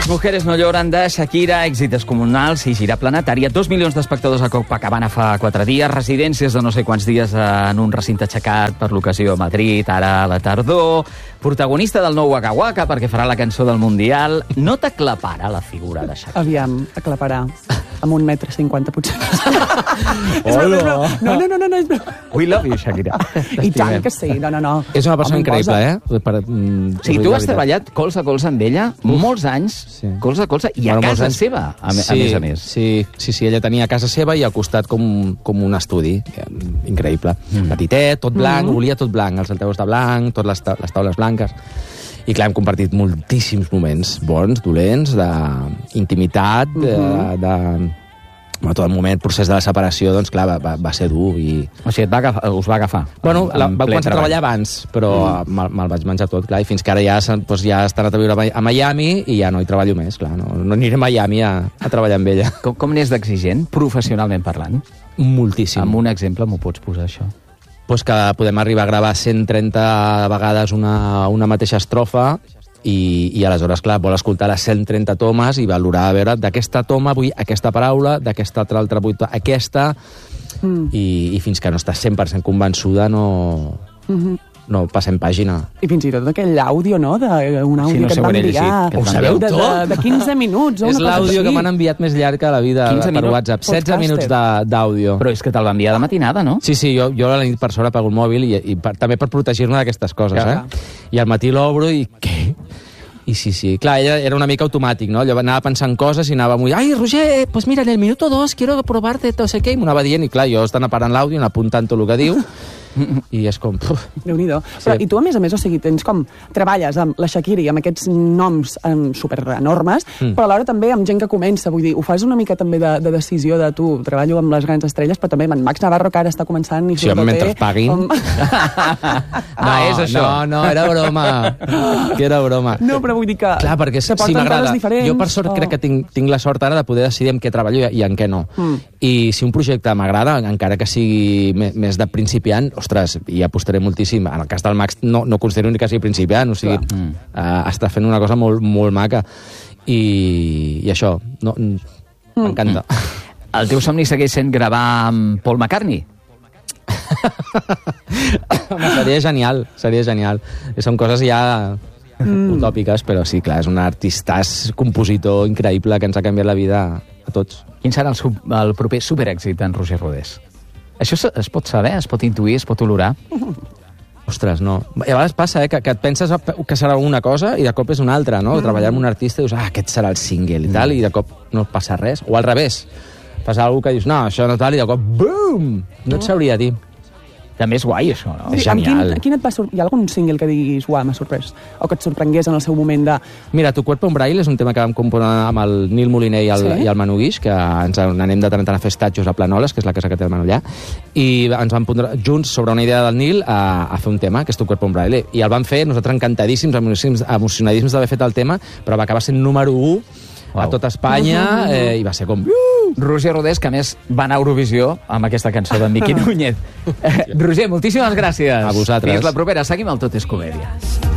Las mujeres no lloran de Shakira, èxit descomunal, sí, gira planetària, 2 milions d'espectadors a Copacabana fa 4 dies, residències de no sé quants dies en un recinte aixecat per l'ocasió a Madrid, ara a la tardor, protagonista del nou Waka Waka perquè farà la cançó del Mundial. No t'aclaparà la figura de Shakira? Aviam, aclaparà. Amb 1,50 m, potser. Hola. No, és broma. We love you, Shakira. I tant que sí, no. És una persona increïble, Sí, tu has treballat colze a colze amb ella molts anys, colze a colze, i a casa seva, a més a més. Sí, ella tenia a casa seva i al costat com un estudi. Increïble. Petitet, tot blanc, volia tot blanc, els altaveus de blanc, totes les taules blanques. I clar, hem compartit moltíssims moments bons, dolents, d'intimitat, tot el moment, procés de la separació, doncs clar, va ser dur. O sigui, us va agafar. Bueno, va començar a treballar abans, però me'l vaig menjar tot, clar, i fins que ara ja estan a viure a Miami i ja no hi treballo més, clar, no aniré a Miami a treballar amb ella. Com n'és d'exigent, professionalment parlant? Moltíssim. Amb un exemple m'ho pots posar, això? Pues que podem arribar a gravar 130 vegades una mateixa estrofa i aleshores, clar, vol escoltar les 130 tomes i valorar, a veure, d'aquesta toma vull aquesta paraula, d'aquesta altra vull aquesta, i fins que no estàs 100% convençuda no passem pàgina. I fins i tot aquell àudio, no?, d'un àudio que et van enviar. Ho sabeu tot? De 15 minuts. És l'àudio que m'han enviat més llarg a la vida per WhatsApp. 16 minuts d'àudio. Però és que te'l va enviar de matinada, no? Sí, jo a la nit per sobre apago el mòbil i també per protegir-me d'aquestes coses, I al matí l'obro i què? I sí. Clar, ella era una mica automàtic, no? Allò anava pensant coses i anava molt... Ai, Roger, pues mira, en el minuto 2 quiero probarte no sé què. I m'ho anava dient i, clar, jo estan aparant l'àudio i apuntant tot el que diu. I és com... Déu-n'hi-do. Però, i tu, a més, o sigui, tens com... Treballes amb la Shakira i amb aquests noms superenormes, però alhora també amb gent que comença. Vull dir, ho fas una mica també de decisió de tu, treballo amb les grans estrelles, però també amb en Max Navarro, que ara està començant... Sí, mentre es paguin. És això. No, era broma. Que era broma. No, però vull dir que... Clar, perquè sí m'agrada. Jo, per sort, crec que tinc la sort ara de poder decidir en què treballo i en què no. I si un projecte m'agrada, encara que sigui més de principiant, ostres, hi apostaré moltíssim. En el cas del Max no considero ni que sigui principiant, o sigui, està fent una cosa molt, molt maca. I això, m'encanta. El teu somni segueix sent gravar amb Paul McCartney? Seria genial. Són coses ja utòpiques, però sí, clar, és un artistàs, compositor increïble que ens ha canviat la vida a tots. Quin serà el proper superèxit d'en Roger Rodés? Això es pot saber, es pot intuir, es pot olorar? Ostres, no. I a vegades passa, que et penses que serà una cosa i de cop és una altra, no? Treballar amb un artista i dius, aquest serà el single i tal, i de cop no passa res. O al revés, passa alguna que dius, no, això no tal, i de cop, bum! No et sabria dir. També és guai, això, no? És genial. Quin et va hi ha algun single que diguis, uau, m'ha sorprès? O que et sorprengués en el seu moment de... Mira, Tu cuerpo en braille és un tema que vam componer amb el Nil Moliner i el Manu Guix, que ens n'anem de tant a fer estatges a Planoles, que és la casa que té el Manu allà, i ens vam posar junts sobre una idea del Nil a fer un tema, que és Tu cuerpo en braille. I el vam fer, nosaltres encantadíssims, emocionadíssims d'haver fet el tema, però va acabar sent número 1 a tot Espanya, i va ser com... Roger Rodés, que a més va anar a Eurovisió amb aquesta cançó d'en Miqui Núñez. Roger, moltíssimes gràcies. A vosaltres. Fins la propera. Seguim el Tot és Comèdia.